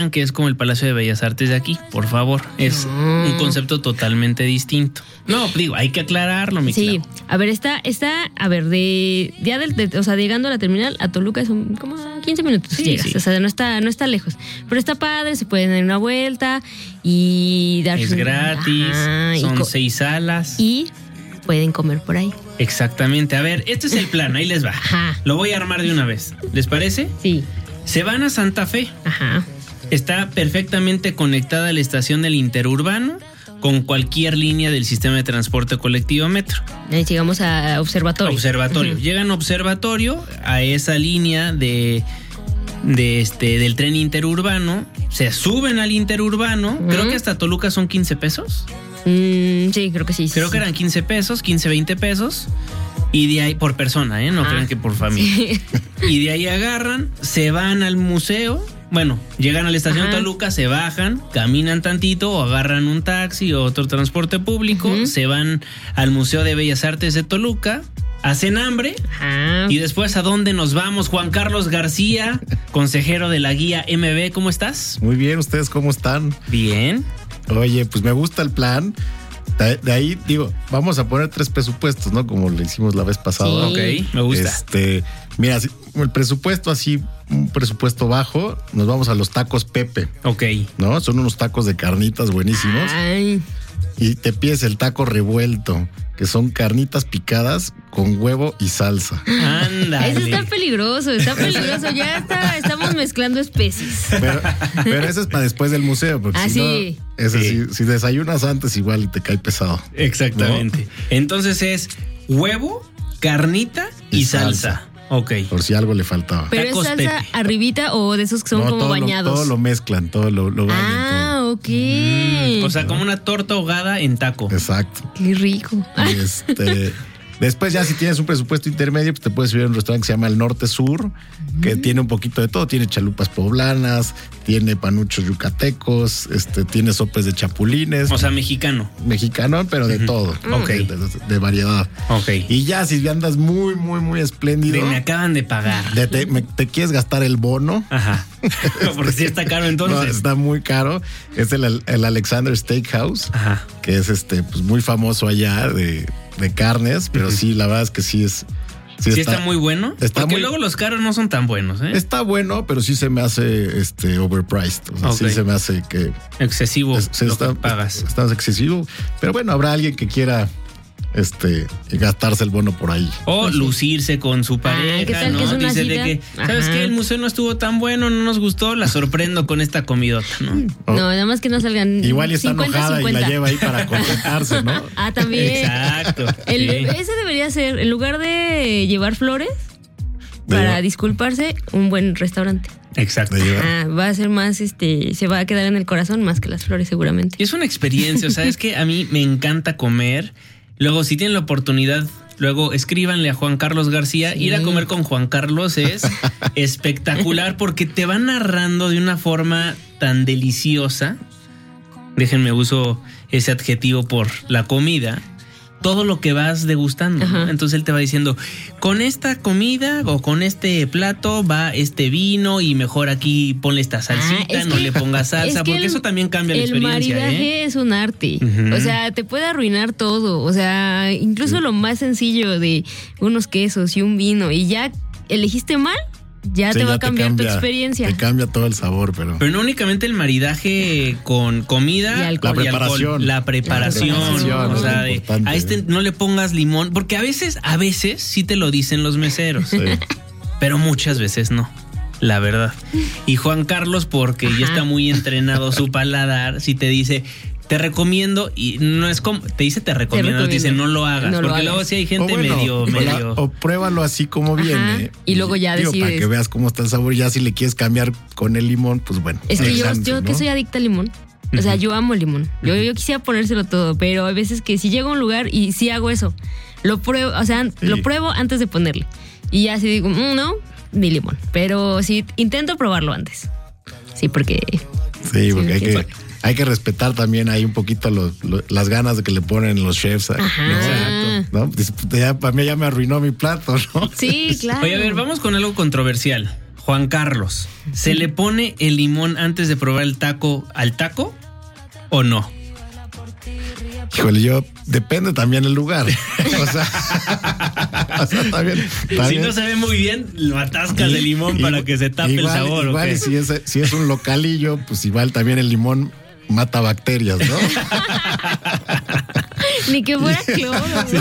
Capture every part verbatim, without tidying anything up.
que es como el Palacio de Bellas Artes de aquí, por favor. Es no. un concepto totalmente distinto. No, digo, hay que aclararlo, mi Sí, Clau. a ver, está, está, a ver, de, ya del, de, o sea, llegando a la terminal a Toluca son como quince minutos Sí, llegas, sí. o sea, no está, no está lejos, pero está padre, se pueden dar una vuelta y dar Es gratis, Ajá, son y co- seis salas. y pueden comer por ahí. Exactamente. A ver, este es el plan, ahí les va. Ajá. Lo voy a armar de una vez. ¿Les parece? Sí, Se van a Santa Fe. ajá. Está perfectamente conectada a la estación del Interurbano con cualquier línea del sistema de transporte colectivo metro. Ahí llegamos a Observatorio. Observatorio. Uh-huh. Llegan a Observatorio, a esa línea de, de este, del tren interurbano, se suben al interurbano, uh-huh. creo que hasta Toluca son quince pesos. Mm, sí, creo que sí. Creo sí. que eran quince pesos, quince, veinte pesos. Y de ahí, por persona, ¿eh? No ah, crean que por familia. Sí. Y de ahí agarran, se van al museo. Bueno, llegan a la estación Ajá. Toluca, se bajan, caminan tantito o agarran un taxi o otro transporte público, uh-huh. se van al Museo de Bellas Artes de Toluca, hacen hambre. Ajá. Y después, ¿a dónde nos vamos? Juan Carlos García, consejero de la guía M B, ¿cómo estás? Muy bien, ¿ustedes cómo están? Bien. Oye, pues me gusta el plan. De, de ahí, digo, vamos a poner tres presupuestos, ¿no? Como lo hicimos la vez pasada. Sí. Ok, me gusta. Este, mira, el presupuesto así, un presupuesto bajo, nos vamos a los tacos Pepe. Ok. ¿No? Son unos tacos de carnitas buenísimos. Ay. Y te pides el taco revuelto, que son carnitas picadas con huevo y salsa. Ándale. Eso está peligroso, está peligroso. Ya está, estamos mezclando especies. Pero, pero eso es para después del museo, porque ah, si sí. no, ese sí. Si, si desayunas antes, igual y te cae pesado. Exactamente. ¿No? Entonces es huevo, carnita y, y salsa. salsa. Ok. Por si algo le faltaba. ¿Pero Tacos es salsa Pepe. Arribita o de esos que son no, como todo bañados? Lo, todo lo mezclan, todo lo, lo bañan. Ah, todo. ok. Mm, o sea, como una torta ahogada en taco. Exacto. Qué rico. Y este... Después ya si tienes un presupuesto intermedio, pues te puedes subir a un restaurante que se llama El Norte Sur, mm. que tiene un poquito de todo. Tiene chalupas poblanas, tiene panuchos yucatecos, este, tiene sopes de chapulines. O sea, mexicano. Mexicano, pero de uh-huh. todo. Ok. De, de, de variedad. Ok. Y ya si andas muy, muy, muy espléndido. De me acaban de pagar. De te, me, te quieres gastar el bono. Ajá. Porque sí está caro entonces. No, está muy caro. Es el, el Alexander Steakhouse. Ajá. Que es este, pues muy famoso allá de... de carnes, pero uh-huh. sí, la verdad es que sí es... Sí, sí está, está muy bueno, está porque muy, luego los caros no son tan buenos, ¿eh? Está bueno, pero sí se me hace este overpriced, o sea, okay. sí se me hace que... Excesivo es, lo está, que pagas. Está excesivo, pero bueno, habrá alguien que quiera... Este, gastarse el bono por ahí. O pues lucirse con su pareja, ah, ¿no? Dice de que, ¿sabes qué? El museo no estuvo tan bueno, no nos gustó, la sorprendo con esta comidota, ¿no? Oh. No, nada más que no salgan. Igual está cincuenta, enojada cincuenta. Y la lleva ahí para contentarse, ¿no? Ah, también. Exacto. El, sí. Ese debería ser, en lugar de llevar flores, para de... disculparse, un buen restaurante. Exacto. Ah, va a ser más, este, se va a quedar en el corazón más que las flores, seguramente. Y es una experiencia, o sea, es que a mí me encanta comer. Luego, si tienen la oportunidad, luego escríbanle a Juan Carlos García. Sí. Ir a comer con Juan Carlos es espectacular porque te va narrando de una forma tan deliciosa. Déjenme uso ese adjetivo por la comida. Todo lo que vas degustando, ¿no? Entonces él te va diciendo, con esta comida o con este plato va este vino y mejor aquí ponle esta salsita, ah, no que, le pongas salsa, es porque el, eso también cambia la experiencia. El maridaje ¿eh? es un arte, uh-huh. o sea, te puede arruinar todo, o sea, incluso uh-huh. lo más sencillo de unos quesos y un vino y ya elegiste mal. Ya sí, te va ya a cambiar cambia, tu experiencia. Te cambia todo el sabor, pero... Pero no únicamente el maridaje con comida y alcohol. La preparación. Y alcohol, la preparación. La preparación. O sea, de, a este no le pongas limón. Porque a veces, a veces sí te lo dicen los meseros. Sí. Pero muchas veces no. La verdad. Y Juan Carlos, porque Ajá. ya está muy entrenado su paladar, si te dice... Te recomiendo, y no es como, te dice te recomiendo, te recomiendo. Dice no lo hagas, no porque lo hagas. Luego sí hay gente o bueno, medio, o medio. La, o pruébalo así como Ajá. viene. Y luego ya digo, decides. Para que veas cómo está el sabor, ya si le quieres cambiar con el limón, pues bueno. Es que yo, yo ¿no? que soy adicta al limón. O sea, yo amo el limón. Yo, yo quisiera ponérselo todo, pero hay veces que si llego a un lugar y sí hago eso, lo pruebo, o sea, sí. lo pruebo antes de ponerle. Y ya si digo, mmm, no, mi limón. Pero sí, intento probarlo antes. Sí, porque... Sí, porque sí, hay que... Porque... Hay que respetar también ahí un poquito los, los, las ganas de que le ponen los chefs. Ajá. ¿no? ¿no? Ya, para mí ya me arruinó mi plato, ¿no? Sí, claro. Oye, a ver, vamos con algo controversial. Juan Carlos, ¿se le pone el limón antes de probar el taco al taco o no? Híjole, yo depende también el lugar. O sea, o sea también, también. Si no se ve muy bien, lo atascas y, de limón y, para que se tape igual, el sabor. Igual, ¿okay? si es, si es un localillo, pues igual también el limón mata bacterias, ¿no? Ni que fuera cloro. Sí.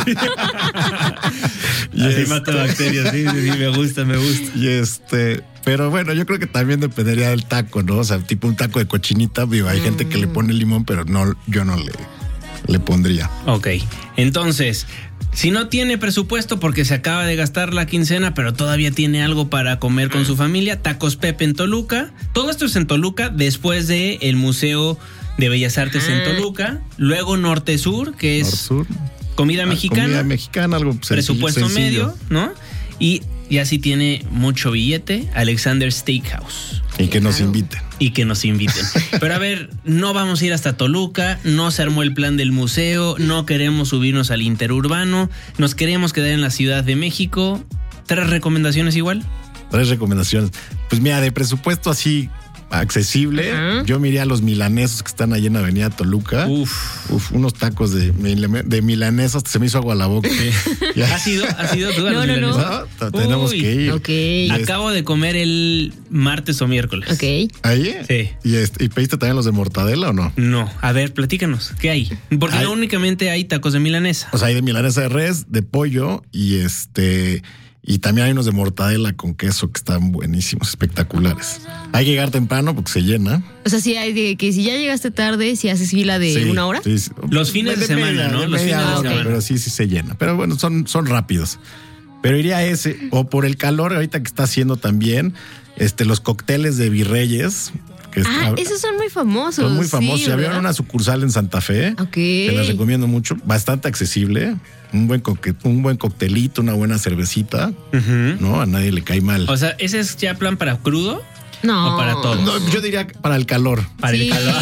Y así mata bacterias, sí, sí, sí, me gusta, me gusta. Y este, pero bueno, yo creo que también dependería del taco, ¿no? O sea, tipo un taco de cochinita, digo, hay mm. gente que le pone limón, pero no, yo no le, le pondría. Ok, entonces, si no tiene presupuesto porque se acaba de gastar la quincena, pero todavía tiene algo para comer con su familia, Tacos Pepe en Toluca. Todo esto es en Toluca, después de el Museo de Bellas Artes ah. en Toluca, luego Norte Sur, que es Sur. comida mexicana. Comida mexicana, algo sencillo, presupuesto sencillo. medio, ¿no? Y ya sí tiene mucho billete, Alexander Steakhouse. Y que nos inviten. Y que nos inviten. Pero a ver, no vamos a ir hasta Toluca, no se armó el plan del museo, no queremos subirnos al interurbano, nos queremos quedar en la Ciudad de México. ¿Tres recomendaciones igual? Tres recomendaciones. Pues mira, de presupuesto así accesible, uh-huh. yo me iría a los milanesos que están ahí en Avenida Toluca. Uf. Uf, unos tacos de, de milanesos, se me hizo agua a la boca. Sí. ¿Has ido? ¿Has ido tú a no, los no, milanesos? No, tenemos Uy. que ir. Okay. Acabo de comer el martes o miércoles. Ok. ¿Ahí? Sí. ¿Y, este, ¿Y pediste también los de mortadela o no? No. A ver, platícanos. ¿Qué hay? Porque hay, no únicamente hay tacos de milanesa. O sea, hay de milanesa de res, de pollo y este... Y también hay unos de mortadela con queso que están buenísimos, espectaculares. Hay que llegar temprano porque se llena. O sea, si hay de que si ya llegaste tarde, si haces fila de sí, una hora. Sí, sí. Los fines de, de semana, media, ¿no? De Los fines de hora, semana. Pero sí, sí se llena. Pero bueno, son, son rápidos. Pero iría a ese, o por el calor ahorita que está haciendo también, este, los cócteles de Virreyes. Que ah, está, esos son muy famosos. Son muy famosos. Sí, ya vieron una sucursal en Santa Fe. Ok. Que les recomiendo mucho. Bastante accesible. Un buen, coque, un buen coctelito, una buena cervecita. Uh-huh. No, a nadie le cae mal. O sea, ¿ese es ya plan para crudo? No. ¿O para todos? No, yo diría para el calor. Para sí. el calor.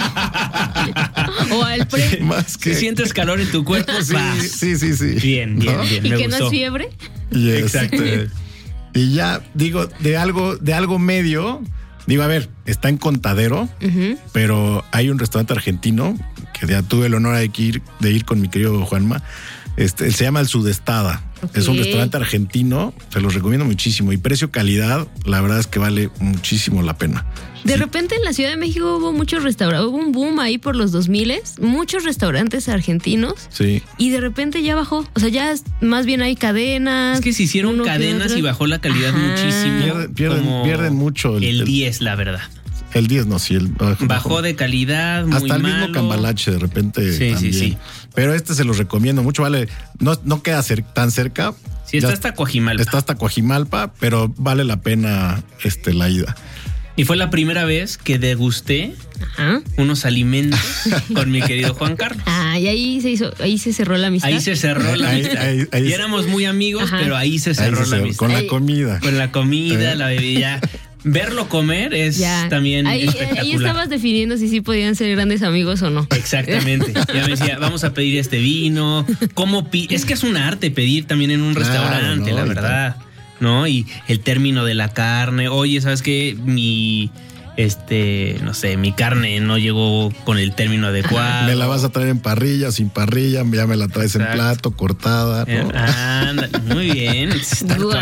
O al pre. Sí, más que... Si sientes calor en tu cuerpo, sí, vas. sí, sí, sí. Bien, bien, ¿no? bien. ¿Y me que gustó. no es fiebre? Y exacto. Este, y ya, digo, de algo, de algo medio, digo, a ver, está en Contadero, uh-huh. pero hay un restaurante argentino que ya tuve el honor de ir, de ir con mi querido Juanma. Este, se llama El Sudestada. Okay. Es un restaurante argentino, se los recomiendo muchísimo. Y precio-calidad, la verdad es que vale muchísimo la pena. De sí. repente en la Ciudad de México hubo muchos restaurantes, hubo un boom ahí por los dos miles, muchos restaurantes argentinos. Sí. Y de repente ya bajó. O sea, ya más bien hay cadenas. Es que se hicieron cadenas y bajó la calidad Ajá. muchísimo. Pierden, pierden, pierden mucho. El, el diez, la verdad. El diez no, sí. El, bajó, bajó de calidad, muy hasta el malo. mismo Cambalache de repente sí, también. Sí, sí. Pero este se los recomiendo mucho, vale. No, no queda cer- tan cerca. Sí, está ya hasta Coajimalpa. Está hasta Coajimalpa, pero vale la pena este, la ida. Y fue la primera vez que degusté Ajá. unos alimentos con mi querido Juan Carlos. Ah, y ahí se hizo, ahí se cerró la amistad. Ahí se cerró la ahí, amistad. Ahí, ahí, y éramos muy amigos, Ajá. pero ahí se cerró ahí se la cerró, amistad. Con ahí, la comida. Con la comida, ¿Eh? la bebida. Verlo comer es ya. también ahí, espectacular. Ahí estabas definiendo si sí podían ser grandes amigos o no. Exactamente. Ya me decía, vamos a pedir este vino. ¿Cómo pi-? Es que es un arte pedir también en un claro, restaurante, no, la verdad. ¿No? Y el término de la carne. Oye, ¿sabes qué? Mi... Este, no sé, mi carne no llegó con el término adecuado. Me la vas a traer en parrilla, sin parrilla, ya me la traes Exacto. en plato, cortada. ¿no? Eh, anda, muy bien. Wow.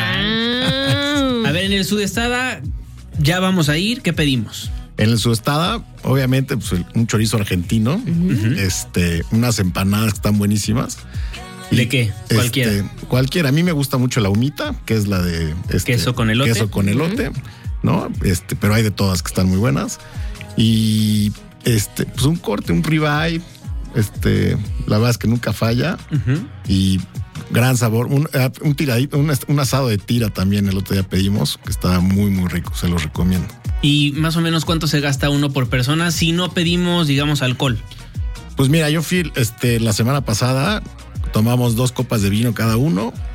A ver, en el Sudestada ya vamos a ir, ¿qué pedimos? En el Sudestada, obviamente, pues un chorizo argentino, uh-huh. este, unas empanadas que están buenísimas. ¿De qué? Cualquiera. Este, cualquiera. A mí me gusta mucho la humita, que es la de este, queso con elote. Queso con elote. Uh-huh. ¿No? Este, pero hay de todas que están muy buenas. Y este, pues un corte, un ribeye, este, la verdad es que nunca falla. Uh-huh. Y gran sabor. Un, un tiradito, un, un asado de tira también el otro día pedimos, que estaba muy, muy rico, se los recomiendo. ¿Y más o menos cuánto se gasta uno por persona si no pedimos, digamos, alcohol? Pues mira, yo fui este, la semana pasada, tomamos dos copas de vino cada uno.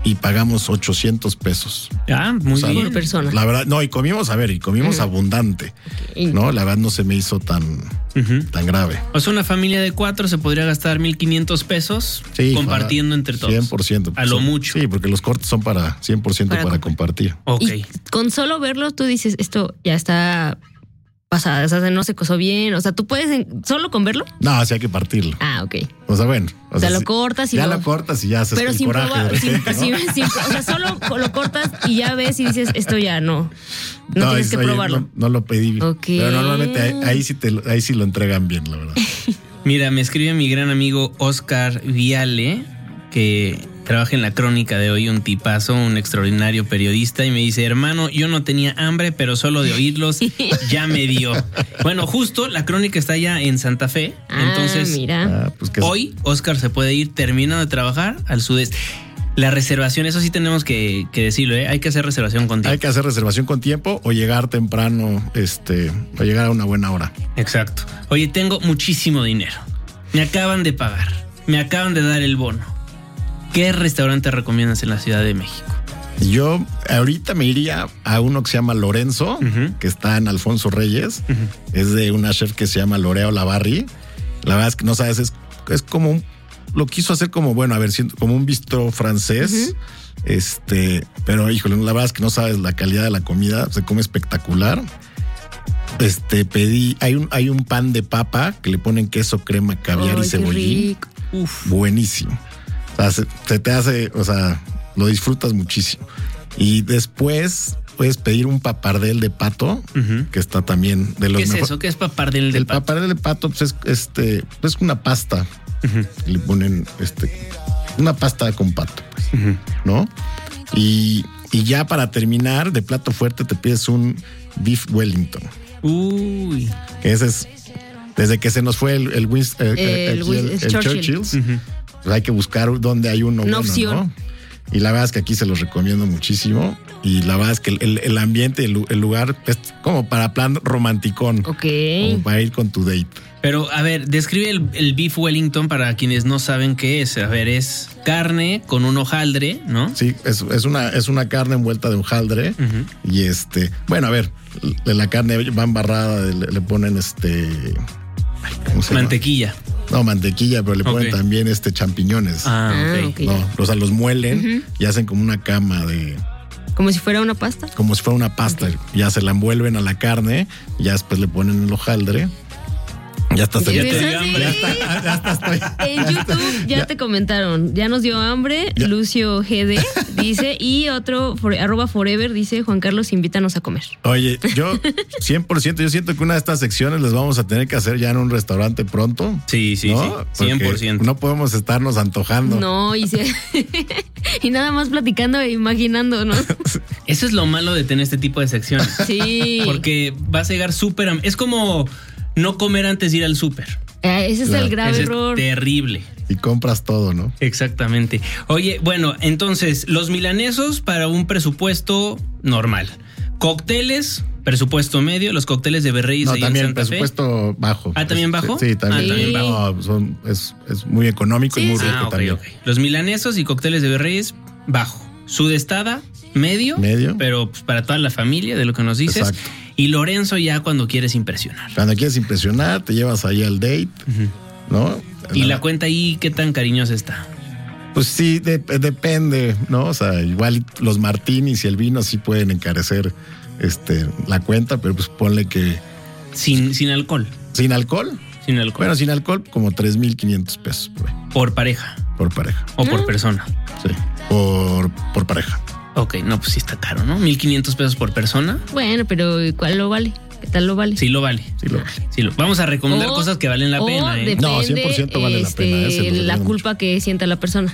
y pagamos ochocientos pesos. Ah, muy O sea, bien. Por persona. La verdad, no, y comimos, a ver, y comimos Mm. abundante, Ok. ¿no? La verdad no se me hizo tan, Ujú. tan grave. O sea, una familia de cuatro se podría gastar mil quinientos pesos Sí, compartiendo entre todos. cien por ciento. A lo Sí, mucho. Sí, porque los cortes son para cien por ciento Para para, compartir. compartir. Ok. Y con solo verlo, tú dices, esto ya está pasada, o sea, no se cozó bien. O sea, tú puedes, en- solo con verlo. No, así hay que partirlo. Ah, ok. O sea, bueno. O sea, lo sí, cortas y ya lo- lo cortas y ya haces Pero el sin coraje probar, de sin, repente, ¿no? sin- sin- o sea, solo lo cortas y ya ves y dices, esto ya no. No, tienes es- que oye, probarlo. No, no lo pedí. Ok. Pero normalmente ahí, ahí sí te, lo- ahí sí lo entregan bien, la verdad. Mira, me escribe mi gran amigo Oscar Viale, que trabaja en la crónica de hoy, un tipazo, un extraordinario periodista, y me dice, hermano, yo no tenía hambre, pero solo de oírlos ya me dio. Bueno, justo la crónica está ya en Santa Fe, Ah, entonces mira. Ah, pues que hoy Oscar se puede ir terminando de trabajar al sudeste. La reservación, eso sí tenemos que, que decirlo, ¿eh? Hay que hacer reservación con hay tiempo. que hacer reservación con tiempo o llegar temprano, este, o llegar a una buena hora. Exacto. Oye, tengo muchísimo dinero. Me acaban de pagar. Me acaban de dar el bono. ¿Qué restaurante recomiendas en la Ciudad de México? Yo ahorita me iría a uno que se llama Lorenzo, Ujú. que está en Alfonso Reyes. Ujú. Es de una chef que se llama L'Oréal Lavarri. La verdad es que no sabes, es, es como un, lo quiso hacer como, bueno, a ver, siento- como un bistró francés. Ujú. Este, pero híjole, la verdad es que no sabes la calidad de la comida, se come espectacular. Este, pedí, hay un, hay un pan de papa que le ponen queso, crema, caviar Ay, y qué cebollín. rico. Uf. Buenísimo. O sea, se, se te hace, o sea, lo disfrutas muchísimo. Y después puedes pedir un papardel de pato, Ujú. que está también de los ¿Qué es mejores. eso? ¿Qué es papardel de El pato? papardel de pato pues es este, es una pasta. Ujú. Le ponen este, una pasta con pato, pues, Ujú. ¿no? Y, y ya para terminar, de plato fuerte te pides un beef Wellington. Uy. Que ese es, desde que se nos fue el, el, Winst- eh, eh, El aquí Win- el Churchill. Churchill's, Ujú. pues hay que buscar dónde hay uno Una bueno, opción. ¿no? Y la verdad es que aquí se los recomiendo muchísimo. Y la verdad es que el, el- el ambiente, el, lu- el lugar es como para plan romanticón, Ok. como para ir con tu date. Pero, a ver, describe el, el beef Wellington para quienes no saben qué es. A ver, es carne con un hojaldre, ¿no? Sí, es, es una, es una carne envuelta de hojaldre. Ujú. Y este, bueno, a ver, de la carne va embarrada, le, le ponen este. ay, ¿cómo se llama? Mantequilla. No, mantequilla, pero le ponen Ok. también este champiñones. Ah, Ah, ok. ok. No, o sea, los muelen Ujú. y hacen como una cama de. Como si fuera una pasta. Como si fuera una pasta. Ya se la envuelven a la carne, ya después le ponen el hojaldre. Ya está. Ya Ya, ves te- así. ya está, ya está, estoy. En YouTube ya, Ya. te comentaron, ya nos dio hambre, Ya. Lucio G D dice, y otro, for- arroba forever, dice, Juan Carlos, invítanos a comer. Oye, yo cien por ciento, yo siento que una de estas secciones las vamos a tener que hacer ya en un restaurante pronto. Sí, sí, ¿no? sí. cien por ciento. Porque no podemos estarnos antojando. No, y, se- y nada más platicando e imaginando, ¿no? Eso es lo malo de tener este tipo de secciones. Sí. Porque vas a llegar súper... ham- Es como no comer antes de ir al súper. Eh, ese es Claro. el grave Ese es error. terrible. Y compras todo, ¿no? Exactamente. Oye, bueno, entonces, los milanesos para un presupuesto normal. Cócteles, presupuesto medio, los cócteles de Berreyes No, ahí en también Santa Fe. presupuesto bajo. Ah, ¿también Pues, bajo? Sí, sí, también. Ah, también también bajo. No, son- es, es muy económico y Sí, muy sí. rico Ah, ok, también. ok. Los milanesos y cócteles de Berreyes, bajo. Sudestada, medio. Medio. Pero pues, para toda la familia, de lo que nos dices. Exacto. Y Lorenzo ya cuando quieres impresionar. Cuando quieres impresionar, te llevas ahí al date, ¿no? Y la cuenta ahí, ¿qué tan cariñosa está? Pues sí, de- depende, ¿no? O sea, igual los martinis y el vino sí pueden encarecer este, la cuenta, pero pues ponle que Sin, sin alcohol. sin alcohol. Sin alcohol. Bueno, sin alcohol, como tres mil quinientos pesos por, ahí, Por pareja por pareja. o por Ah. persona. Sí, por, por pareja. Ok, no, pues sí está caro, ¿no? mil quinientos pesos por persona. Bueno, pero ¿cuál lo vale? ¿Qué tal lo vale? Sí lo vale. Sí, lo vale. Sí lo- Vamos a recomendar O- cosas que valen la o pena, ¿eh? depende, No, cien por ciento vale la este, pena, ese lo la recomiendo culpa que sienta la persona.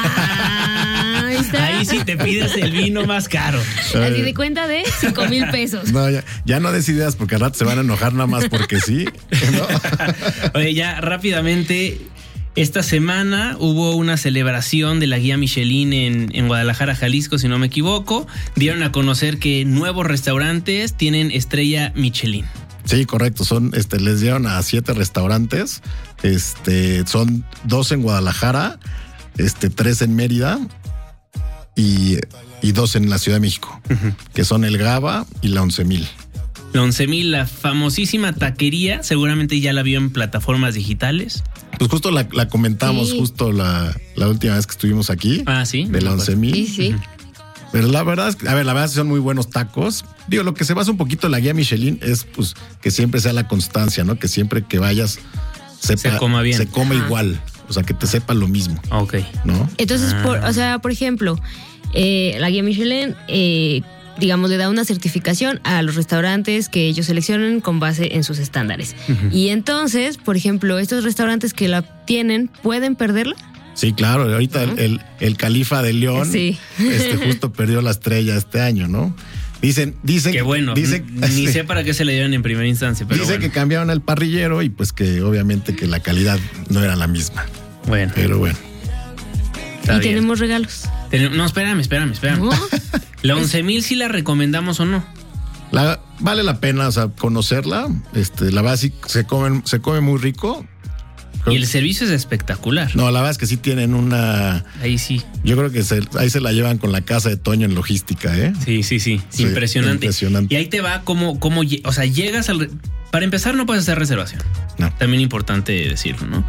Ah, ahí está. Ahí sí te pides el vino más caro. Así de cuenta de cinco mil pesos. No, ya, ya no des ideas porque al rato se van a enojar nada más porque sí. ¿no? Oye, ya rápidamente, esta semana hubo una celebración de la guía Michelin en, en Guadalajara, Jalisco, si no me equivoco. Dieron a conocer que nuevos restaurantes tienen estrella Michelin. Sí, correcto. Son, este, les dieron a siete restaurantes. Este, son dos en Guadalajara, este, tres en Mérida y, y dos en la Ciudad de México, uh-huh. que son el Gaba y la once mil. La once mil, la famosísima taquería, seguramente ya la vio en plataformas digitales. Pues justo la, la comentamos sí. justo la, la última vez que estuvimos aquí. Ah, sí. De la once mil. Sí, sí. Pero la verdad es que, a ver, la verdad son muy buenos tacos. Digo, lo que se basa un poquito en la guía Michelin es pues que siempre sea la constancia, ¿no? Que siempre que vayas sepa, se coma bien. Se come Ajá. igual. O sea, que te sepa lo mismo. Ok. ¿No? Entonces, ah. por, o sea, por ejemplo, eh, la guía Michelin... Eh, digamos, le da una certificación a los restaurantes que ellos seleccionen con base en sus estándares. Uh-huh. Y entonces, por ejemplo, estos restaurantes que la tienen, ¿pueden perderla? Sí, claro. Ahorita uh-huh. el, el Califa de León sí. este, justo perdió la estrella este año, ¿no? Dicen, dicen... Qué bueno. Dicen, ni sé para qué se le dieron en primera instancia, pero Dicen bueno. que cambiaron el parrillero y pues que obviamente que la calidad no era la misma. Bueno. Pero bueno. Está y bien. Tenemos regalos. Ten- no, espérame, espérame, espérame. ¿No? ¿La once mil sí la recomendamos o no? La, vale la pena, o sea, conocerla. Este, la verdad sí se come, se come muy rico. Y el servicio es espectacular. No, la verdad es que sí tienen una... Ahí sí. Yo creo que se, ahí se la llevan con la casa de Toño en logística, ¿eh? Sí, sí, sí. sí impresionante. impresionante. Y ahí te va como, como, o sea, llegas al... Para empezar no puedes hacer reservación. No. También importante decirlo, ¿no?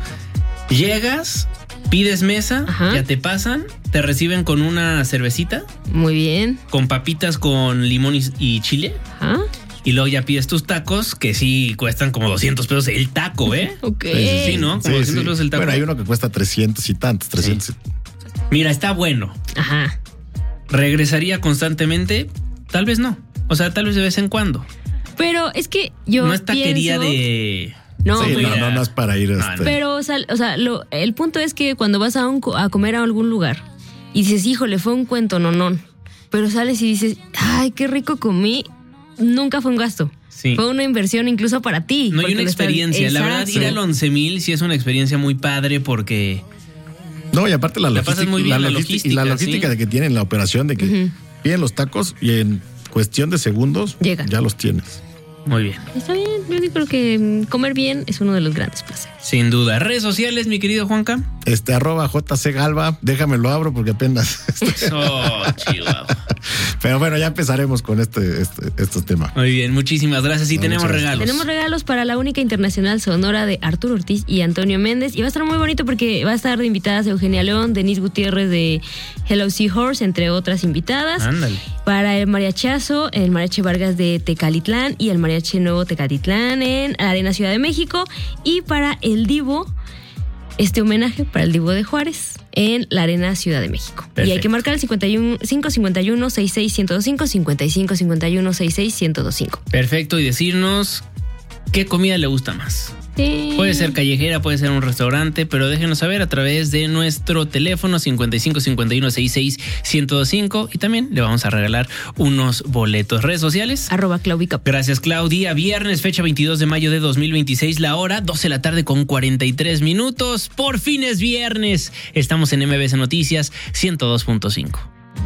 Llegas, pides mesa, Ajá. ya te pasan, te reciben con una cervecita. Muy bien. Con papitas con limón y, y chile. Ajá. Y luego ya pides tus tacos, que sí cuestan como doscientos pesos el taco, ¿eh? Ok. Sí, sí, ¿no? Como sí, doscientos sí. pesos el taco. Bueno, hay uno que cuesta trescientos y tantos, trescientos. Sí. Mira, está bueno. Ajá. ¿Regresaría constantemente? Tal vez no. O sea, tal vez de vez en cuando. Pero es que yo No es taquería pienso... de... No, sí, mira. no, no, no es para ir. Ah, Este... no. Pero, o sea, o sea lo, el punto es que cuando vas a, un, a comer a algún lugar y dices, híjole, fue un cuento, no, no. Pero sales y dices, ay, qué rico comí. Nunca fue un gasto. Sí. Fue una inversión incluso para ti. No hay una experiencia. Estás... La verdad, ir al once mil sí es una experiencia muy padre porque... No, y aparte la, la logística, muy bien, la, la logística, logística y la logística ¿sí? de que tienen la operación de que uh-huh. piden los tacos y en cuestión de segundos Llega. Ya los tienes. Muy bien. Está bien, yo creo que comer bien es uno de los grandes placeres. Sin duda. ¿Redes sociales, mi querido Juanca? Este, arroba J C Galva, déjame lo abro porque apenas... Oh, chihuahua. Pero bueno, ya empezaremos con este, este estos temas. Muy bien, muchísimas gracias. Y no, tenemos regalos. Tenemos regalos para la única internacional sonora de Arturo Ortiz y Antonio Méndez. Y va a estar muy bonito porque va a estar de invitadas Eugenia León, Denise Gutiérrez de Hello Seahorse, entre otras invitadas. Ándale. Para el mariachazo, el mariachi Vargas de Tecalitlán y el mariachi Nuevo Tecatitlán en la Arena Ciudad de México. Y para el Divo, este homenaje para el Divo de Juárez en la Arena Ciudad de México. Perfecto. Y hay que marcar el cincuenta y uno, cinco cincuenta y uno, sesenta y seis, ciento veinticinco, cincuenta y cinco, cincuenta y uno, sesenta y seis, ciento veinticinco. Perfecto, y decirnos qué comida le gusta más. Sí. Puede ser callejera, puede ser un restaurante, pero déjenos saber a través de nuestro teléfono cincuenta y cinco, cincuenta y uno, sesenta y seis, ciento veinticinco y también le vamos a regalar unos boletos. Redes sociales. Arroba Claudica. Gracias, Claudia. Viernes, fecha veintidós de mayo de dos mil veintiséis, la hora doce de la tarde con cuarenta y tres minutos. Por fin es viernes. Estamos en M B S Noticias ciento dos punto cinco.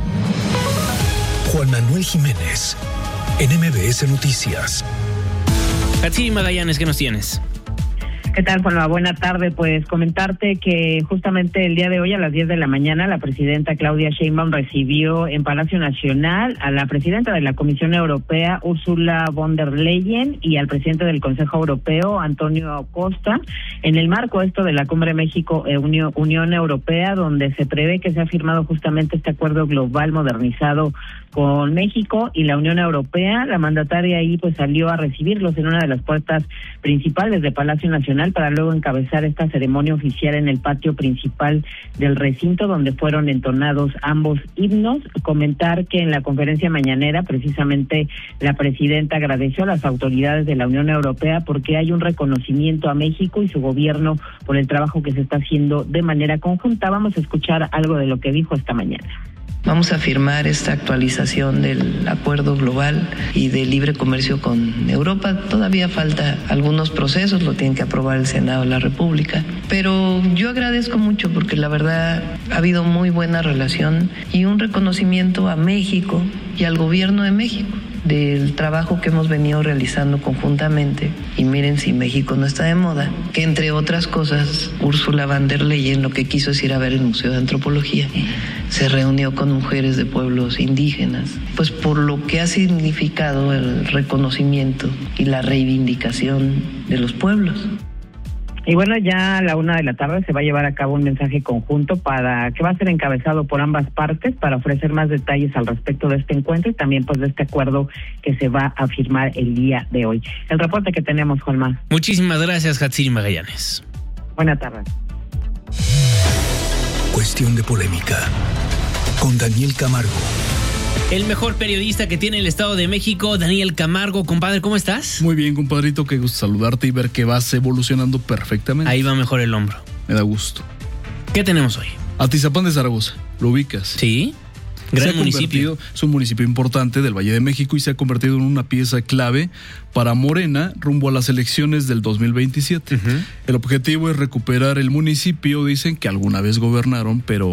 Juan Manuel Jiménez en M B S Noticias. Hatsiri Magallanes, ¿qué nos tienes? ¿Qué tal, Juanma? Buena tarde. Pues comentarte que justamente el día de hoy a las diez de la mañana la presidenta Claudia Sheinbaum recibió en Palacio Nacional a la presidenta de la Comisión Europea, Ursula von der Leyen, y al presidente del Consejo Europeo, Antonio Costa, en el marco esto de la Cumbre México-Unión Europea, donde se prevé que se ha firmado justamente este acuerdo global modernizado con México y la Unión Europea. La mandataria ahí pues salió a recibirlos en una de las puertas principales de Palacio Nacional para luego encabezar esta ceremonia oficial en el patio principal del recinto donde fueron entonados ambos himnos. Comentar que en la conferencia mañanera precisamente la presidenta agradeció a las autoridades de la Unión Europea porque hay un reconocimiento a México y su gobierno por el trabajo que se está haciendo de manera conjunta. Vamos a escuchar algo de lo que dijo esta mañana. Vamos a firmar esta actualización del acuerdo global y de libre comercio con Europa. Todavía falta algunos procesos, lo tiene que aprobar el Senado de la República. Pero yo agradezco mucho porque la verdad ha habido muy buena relación y un reconocimiento a México y al gobierno de México del trabajo que hemos venido realizando conjuntamente. Y miren si México no está de moda, que entre otras cosas, Ursula von der Leyen lo que quiso es ir a ver el Museo de Antropología. Se reunió con mujeres de pueblos indígenas, pues por lo que ha significado el reconocimiento y la reivindicación de los pueblos. Y bueno, ya a la una de la tarde se va a llevar a cabo un mensaje conjunto para que va a ser encabezado por ambas partes para ofrecer más detalles al respecto de este encuentro y también pues de este acuerdo que se va a firmar el día de hoy. El reporte que tenemos, Juanma. Muchísimas gracias, Hatsiri Magallanes. Buenas tardes. Cuestión de polémica con Daniel Camargo. El mejor periodista que tiene el Estado de México, Daniel Camargo. Compadre, ¿cómo estás? Muy bien, compadrito, qué gusto saludarte y ver que vas evolucionando perfectamente. Ahí va mejor el hombro. Me da gusto. ¿Qué tenemos hoy? Atizapán de Zaragoza, ¿lo ubicas? Sí, gran municipio. Es un municipio importante del Valle de México y se ha convertido en una pieza clave para Morena rumbo a las elecciones del dos mil veintisiete. Uh-huh. El objetivo es recuperar el municipio, dicen que alguna vez gobernaron, pero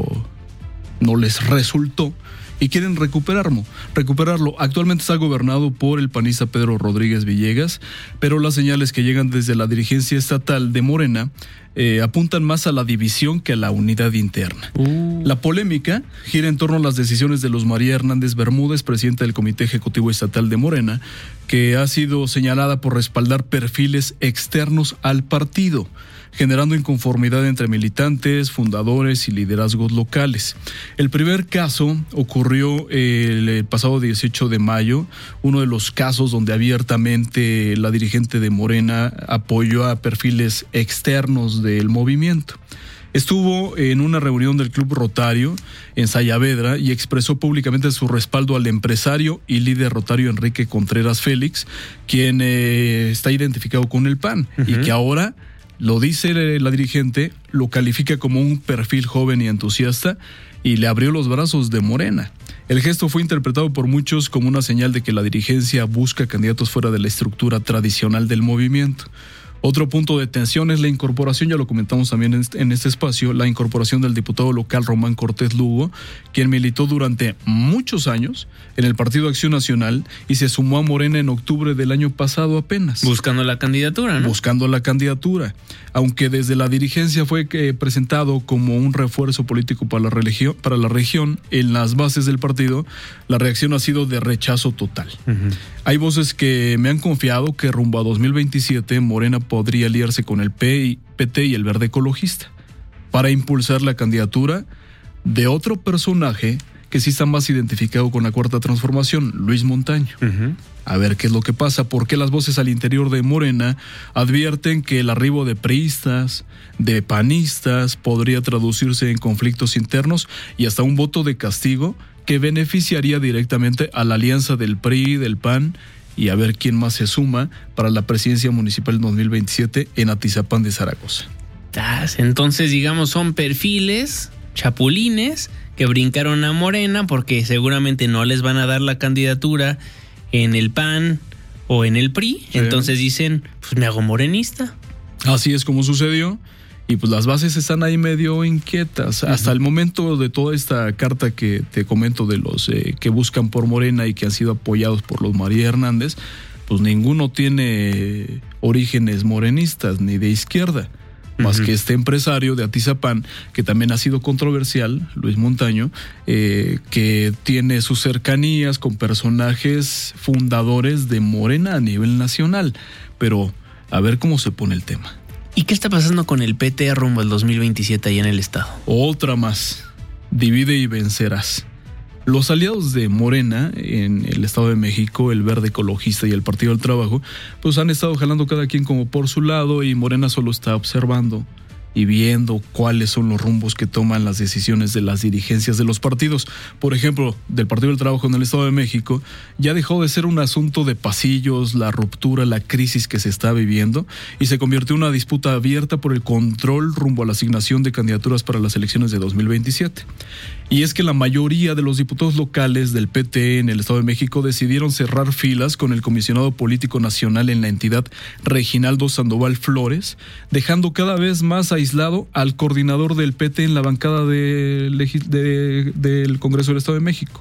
no les resultó. Y quieren recuperarlo, recuperarlo. Actualmente está gobernado por el panista Pedro Rodríguez Villegas, pero las señales que llegan desde la dirigencia estatal de Morena eh, apuntan más a la división que a la unidad interna. Uh. La polémica gira en torno a las decisiones de Luz María Hernández Bermúdez, presidenta del Comité Ejecutivo Estatal de Morena, que ha sido señalada por respaldar perfiles externos al partido, generando inconformidad entre militantes, fundadores y liderazgos locales. El primer caso ocurrió el pasado dieciocho de mayo, uno de los casos donde abiertamente la dirigente de Morena apoyó a perfiles externos del movimiento. Estuvo en una reunión del Club Rotario en Sayavedra y expresó públicamente su respaldo al empresario y líder rotario Enrique Contreras Félix, quien eh, está identificado con el P A N, uh-huh. y que ahora, lo dice la dirigente, lo califica como un perfil joven y entusiasta y le abrió los brazos de Morena. El gesto fue interpretado por muchos como una señal de que la dirigencia busca candidatos fuera de la estructura tradicional del movimiento. Otro punto de tensión es la incorporación, ya lo comentamos también en este espacio, la incorporación del diputado local Román Cortés Lugo, quien militó durante muchos años en el Partido Acción Nacional y se sumó a Morena en octubre del año pasado apenas. Buscando la candidatura, ¿no? Buscando la candidatura. Aunque desde la dirigencia fue que presentado como un refuerzo político para la, religión, para la región, en las bases del partido, la reacción ha sido de rechazo total. Uh-huh. Hay voces que me han confiado que rumbo a dos mil veintisiete Morena podría aliarse con el P T y el Verde Ecologista para impulsar la candidatura de otro personaje que sí está más identificado con la Cuarta Transformación, Luis Montaño. Uh-huh. A ver qué es lo que pasa, porque las voces al interior de Morena advierten que el arribo de priistas, de panistas, podría traducirse en conflictos internos y hasta un voto de castigo que beneficiaría directamente a la alianza del P R I, del P A N, y a ver quién más se suma para la presidencia municipal dos mil veintisiete en Atizapán de Zaragoza. Entonces, digamos, son perfiles chapulines que brincaron a Morena porque seguramente no les van a dar la candidatura en el P A N o en el P R I. Sí. Entonces dicen, pues me hago morenista. Así es como sucedió. Y pues las bases están ahí medio inquietas. Uh-huh. Hasta el momento de toda esta carta que te comento de los eh, que buscan por Morena y que han sido apoyados por los María Hernández, pues ninguno tiene orígenes morenistas ni de izquierda. Más uh-huh. que este empresario de Atizapán, que también ha sido controversial, Luis Montaño, eh, que tiene sus cercanías con personajes fundadores de Morena a nivel nacional. Pero a ver cómo se pone el tema. ¿Y qué está pasando con el P T rumbo al dos mil veintisiete ahí en el estado? Otra más. Divide y vencerás. Los aliados de Morena en el Estado de México, el Verde Ecologista y el Partido del Trabajo, pues han estado jalando cada quien como por su lado y Morena solo está observando y viendo cuáles son los rumbos que toman las decisiones de las dirigencias de los partidos. Por ejemplo, del Partido del Trabajo en el Estado de México, ya dejó de ser un asunto de pasillos, la ruptura, la crisis que se está viviendo, y se convirtió en una disputa abierta por el control rumbo a la asignación de candidaturas para las elecciones de dos mil veintisiete. Y es que la mayoría de los diputados locales del P T en el Estado de México decidieron cerrar filas con el comisionado político nacional en la entidad, Reginaldo Sandoval Flores, dejando cada vez más aislado al coordinador del P T en la bancada de, de, del Congreso del Estado de México,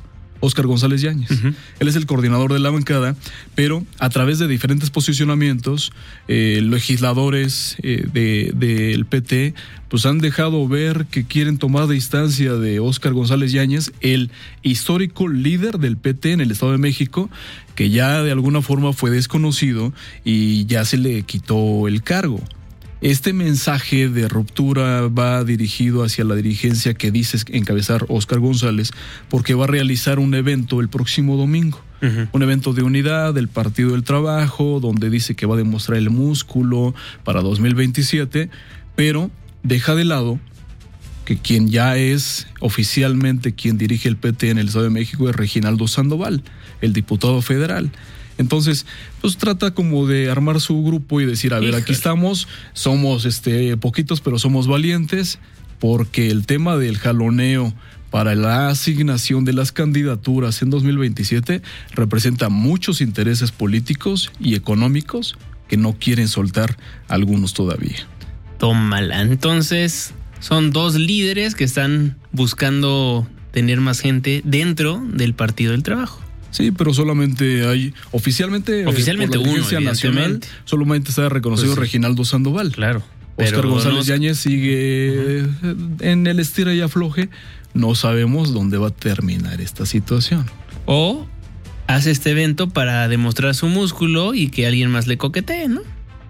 Óscar González Yáñez. Uh-huh. Él es el coordinador de la bancada, pero a través de diferentes posicionamientos, eh, legisladores eh, de, del P T pues han dejado ver que quieren tomar distancia de Óscar González Yáñez, el histórico líder del P T en el Estado de México, que ya de alguna forma fue desconocido y ya se le quitó el cargo. Este mensaje de ruptura va dirigido hacia la dirigencia que dice encabezar Óscar González, porque va a realizar un evento el próximo domingo. Uh-huh. Un evento de unidad del Partido del Trabajo, donde dice que va a demostrar el músculo para dos mil veintisiete, pero deja de lado que quien ya es oficialmente quien dirige el P T en el Estado de México es Reginaldo Sandoval, el diputado federal. Entonces, pues trata como de armar su grupo y decir, a ver, aquí estamos, somos este poquitos, pero somos valientes, porque el tema del jaloneo para la asignación de las candidaturas en dos mil veintisiete representa muchos intereses políticos y económicos que no quieren soltar algunos todavía. Tómala. Entonces, son dos líderes que están buscando tener más gente dentro del Partido del Trabajo. Sí, pero solamente hay, oficialmente, oficialmente eh, por la uno, nacional, solamente está reconocido pues sí. Reginaldo Sandoval. Claro. Óscar González no... Yáñez sigue uh-huh. en el estira y afloje. No sabemos dónde va a terminar esta situación. O hace este evento para demostrar su músculo y que alguien más le coquetee, ¿no?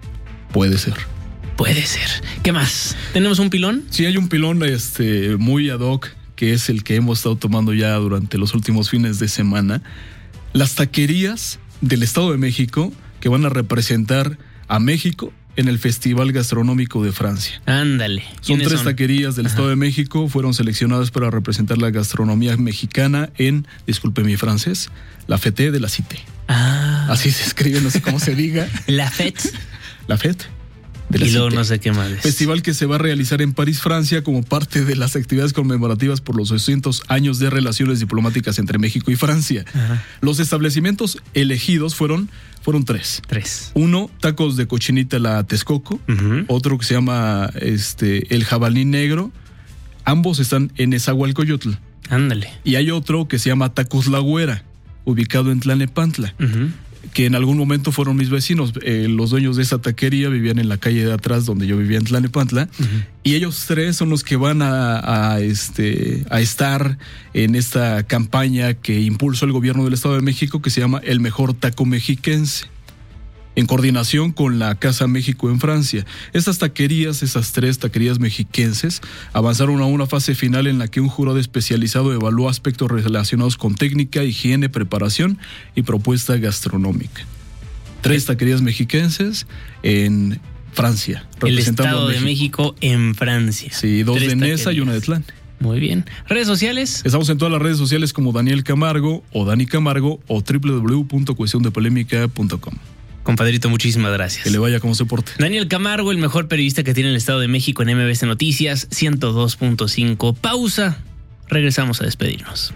Puede ser. Puede ser. ¿Qué más? ¿Tenemos un pilón? Sí, hay un pilón este, muy ad hoc, que es el que hemos estado tomando ya durante los últimos fines de semana. Las taquerías del Estado de México que van a representar a México en el Festival Gastronómico de Francia. Ándale. Son tres son? taquerías del Ajá. Estado de México, fueron seleccionadas para representar la gastronomía mexicana en, disculpe mi francés, la Fête de la Cité. Ah. Así se escribe, no sé cómo se diga. La Fête. La Fête. De la y luego Cité. No sé qué más es. Festival que se va a realizar en París, Francia, como parte de las actividades conmemorativas por los doscientos años de relaciones diplomáticas entre México y Francia. Ajá. Los establecimientos elegidos fueron, fueron tres. Tres. Uno, tacos de cochinita la Texcoco. Uh-huh. Otro que se llama este, el Jabalí Negro. Ambos están en Nezahualcóyotl. Ándale. Y hay otro que se llama Tacos La Güera, ubicado en Tlalnepantla. Uh-huh. Que en algún momento fueron mis vecinos. Eh, los dueños de esa taquería vivían en la calle de atrás donde yo vivía en Tlalnepantla. Uh-huh. Y ellos tres son los que van a, a, este, a estar en esta campaña que impulsó el gobierno del Estado de México, que se llama El Mejor Taco Mexiquense, en coordinación con la Casa México en Francia. Estas taquerías, esas tres taquerías mexiquenses, avanzaron a una fase final en la que un jurado especializado evaluó aspectos relacionados con técnica, higiene, preparación y propuesta gastronómica. Tres taquerías mexiquenses en Francia. El Estado de México en Francia. Sí, dos de Nesa y una de Tlán. Muy bien. ¿Redes sociales? Estamos en todas las redes sociales como Daniel Camargo o Dani Camargo o doble u doble u doble u punto cuestión de polémica punto com. Compadrito, muchísimas gracias. Que le vaya como se porte. Daniel Camargo, el mejor periodista que tiene el Estado de México en M B C Noticias, ciento dos punto cinco. Pausa. Regresamos a despedirnos.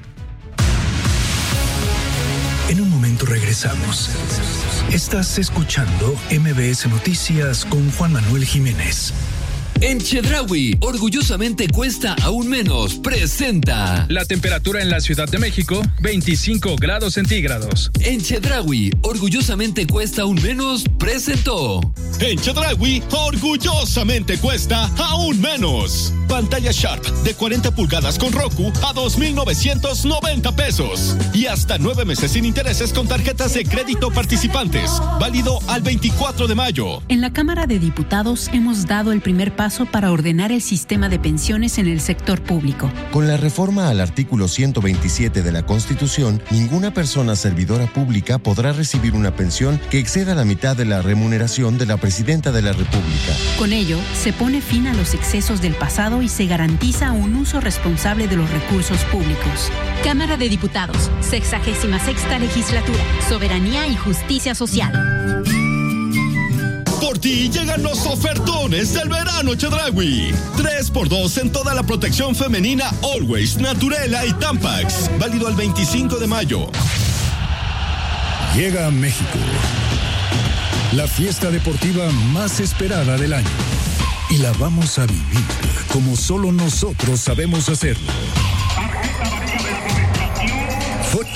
En un momento regresamos. Estás escuchando M B S Noticias con Juan Manuel Jiménez. En Chedraui, orgullosamente cuesta aún menos, presenta. La temperatura en la Ciudad de México, veinticinco grados centígrados. En Chedraui, orgullosamente cuesta aún menos, presentó. En Chedraui, orgullosamente cuesta aún menos. Pantalla Sharp de cuarenta pulgadas con Roku a dos mil novecientos noventa pesos. Y hasta nueve meses sin intereses con tarjetas de crédito participantes. Válido al veinticuatro de mayo. En la Cámara de Diputados hemos dado el primer paso para ordenar el sistema de pensiones en el sector público. Con la reforma al artículo ciento veintisiete de la Constitución, ninguna persona servidora pública podrá recibir una pensión que exceda la mitad de la remuneración de la Presidenta de la República. Con ello, se pone fin a los excesos del pasado y se garantiza un uso responsable de los recursos públicos. Cámara de Diputados, sexagésima sexta legislatura, soberanía y justicia social. Por ti llegan los ofertones del verano Chedraui. tres por dos en toda la protección femenina Always, Naturela y Tampax. Válido al veinticinco de mayo. Llega a México la fiesta deportiva más esperada del año. Y la vamos a vivir como solo nosotros sabemos hacerlo. Foot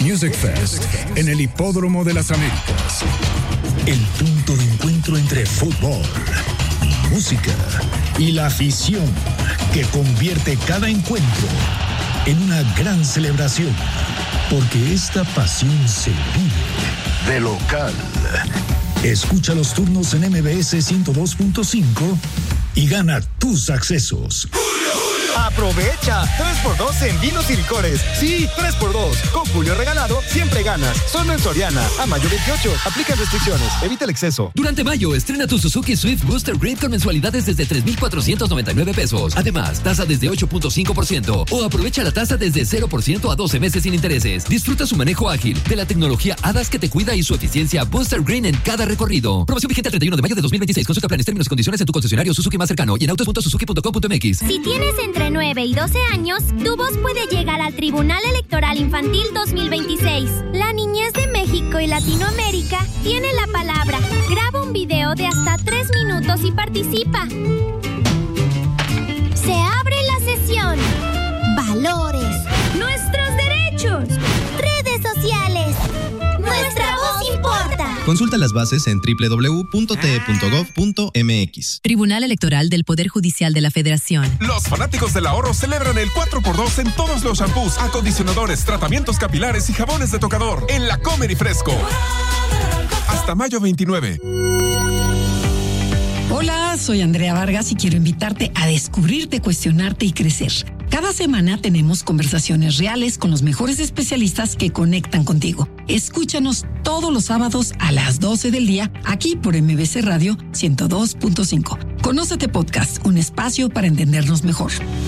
Music Fest en el Hipódromo de las Américas. El punto de encuentro entre fútbol, música y la afición que convierte cada encuentro en una gran celebración. Porque esta pasión se vive de local. Escucha los turnos en M B S ciento dos punto cinco y gana tus accesos. ¡Aprovecha! tres por dos en vinos y licores. Sí, tres por dos. Con Julio regalado, siempre ganas. Solo en Soriana. A mayo veintiocho. Aplican restricciones. Evita el exceso. Durante mayo, estrena tu Suzuki Swift Booster Green con mensualidades desde tres mil cuatrocientos noventa y nueve pesos. Además, tasa desde ocho punto cinco por ciento. O aprovecha la tasa desde cero por ciento a doce meses sin intereses. Disfruta su manejo ágil, de la tecnología A D A S que te cuida y su eficiencia Booster Green en cada recorrido. Promoción vigente al treinta y uno de mayo de dos mil veintiséis. Consulta planes, términos y condiciones en tu concesionario Suzuki más cercano y en autos punto suzuki punto com punto m x. Si tienes entre nueve y doce años, tu voz puede llegar al Tribunal Electoral Infantil dos mil veintiséis. La niñez de México y Latinoamérica tiene la palabra. Graba un video de hasta tres minutos y participa. Se abre la sesión. Valores. Nuestros derechos. Redes sociales. Nuestra voz importa. Consulta las bases en doble u doble u doble u punto t e punto gov punto m x. Tribunal Electoral del Poder Judicial de la Federación. Los fanáticos del ahorro celebran el cuatro por dos en todos los shampoos, acondicionadores, tratamientos capilares y jabones de tocador en La Comer y Fresco. Hasta mayo veintinueve. Hola, soy Andrea Vargas y quiero invitarte a descubrirte, cuestionarte y crecer. Cada semana tenemos conversaciones reales con los mejores especialistas que conectan contigo. Escúchanos todos los sábados a las doce del día aquí por M B C Radio ciento dos punto cinco. Conócete Podcast, un espacio para entendernos mejor.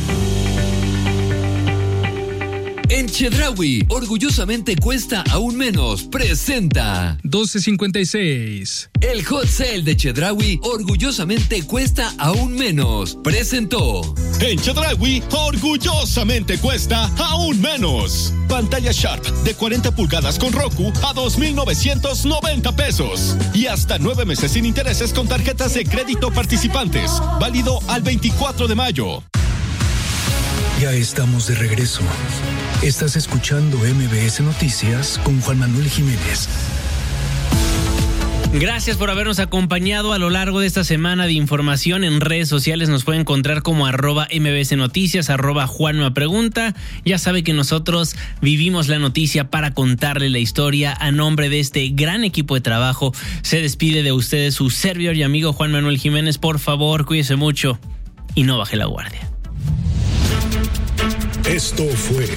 En Chedraui, orgullosamente cuesta aún menos, presenta doce cincuenta y seis. El Hot Sale de Chedraui, orgullosamente cuesta aún menos, presentó. En Chedraui, orgullosamente cuesta aún menos. Pantalla Sharp de cuarenta pulgadas con Roku a dos mil novecientos noventa pesos. Y hasta nueve meses sin intereses con tarjetas de crédito participantes. Válido al veinticuatro de mayo. Ya estamos de regreso. Estás escuchando M B S Noticias con Juan Manuel Jiménez. Gracias por habernos acompañado a lo largo de esta semana de información. En redes sociales nos puede encontrar como arroba M B S Noticias, arroba Juanma Pregunta. Ya sabe que nosotros vivimos la noticia para contarle la historia. A nombre de este gran equipo de trabajo, se despide de ustedes su servidor y amigo Juan Manuel Jiménez. Por favor, cuídese mucho y no baje la guardia. Esto fue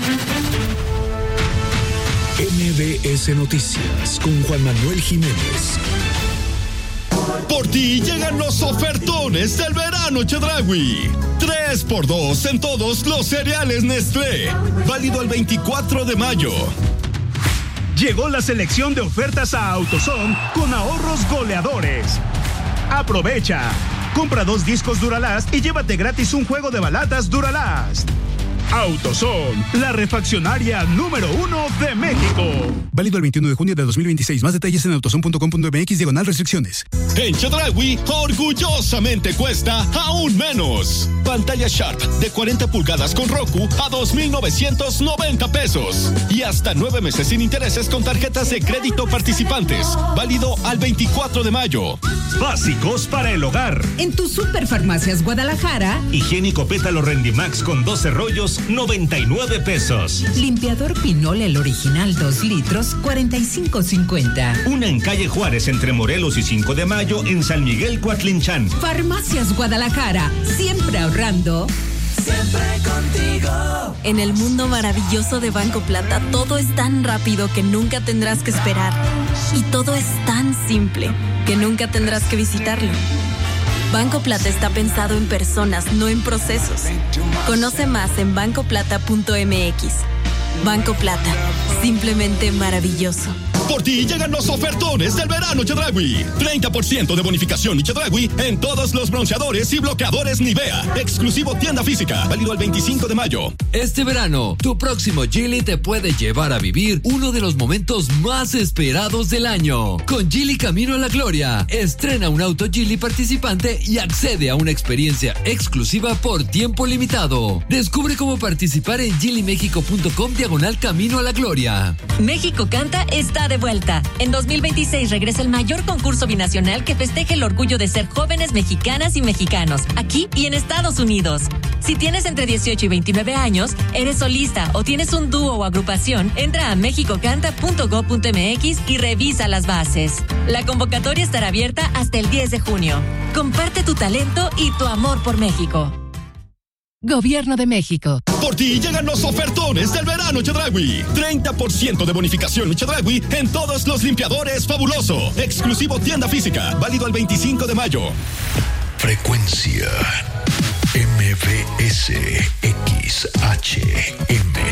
M B S Noticias con Juan Manuel Jiménez. Por ti llegan los ofertones del verano Chedraui. tres por dos en todos los cereales Nestlé. Válido el veinticuatro de mayo. Llegó la selección de ofertas a AutoZone con ahorros goleadores. Aprovecha. Compra dos discos Duralast y llévate gratis un juego de baladas Duralast. AutoZone, la refaccionaria número uno de México. Válido el veintiuno de junio de dos mil veintiséis. Más detalles en autozone punto com punto m x diagonal restricciones. En Chedraui, orgullosamente cuesta aún menos. Pantalla Sharp de cuarenta pulgadas con Roku a dos mil novecientos noventa pesos. Y hasta nueve meses sin intereses con tarjetas de crédito participantes. Válido al veinticuatro de mayo. Básicos para el hogar. En tu Superfarmacias Guadalajara. Higiénico Pétalo Rendimax con doce rollos, noventa y nueve pesos. Limpiador Pinol el original dos litros, cuarenta y cinco cincuenta. Una en calle Juárez entre Morelos y cinco de mayo en San Miguel Coatlinchan. Farmacias Guadalajara, siempre ahorrando. Siempre contigo. En el mundo maravilloso de Banco Plata, todo es tan rápido que nunca tendrás que esperar. Y todo es tan simple que nunca tendrás que visitarlo. Banco Plata está pensado en personas, no en procesos. Conoce más en banco plata punto m x. Banco Plata, simplemente maravilloso. Por ti llegan los ofertones del verano Chedraui. treinta por ciento de bonificación Chedraui en todos los bronceadores y bloqueadores Nivea. Exclusivo tienda física. Válido el veinticinco de mayo. Este verano, tu próximo Geely te puede llevar a vivir uno de los momentos más esperados del año. Con Geely Camino a la Gloria, estrena un auto Geely participante y accede a una experiencia exclusiva por tiempo limitado. Descubre cómo participar en geely mexico punto com diagonal Camino a la Gloria. México Canta está de vuelta. En dos mil veintiséis regresa el mayor concurso binacional que festeje el orgullo de ser jóvenes mexicanas y mexicanos, aquí y en Estados Unidos. Si tienes entre dieciocho y veintinueve años, eres solista o tienes un dúo o agrupación, entra a mexico canta punto gob punto m x y revisa las bases. La convocatoria estará abierta hasta el diez de junio. Comparte tu talento y tu amor por México. Gobierno de México. Por ti llegan los ofertones del verano Chedraui. treinta por ciento de bonificación Chedraui en todos los limpiadores Fabuloso. Exclusivo tienda física. Válido el veinticinco de mayo. Frecuencia M B S X H E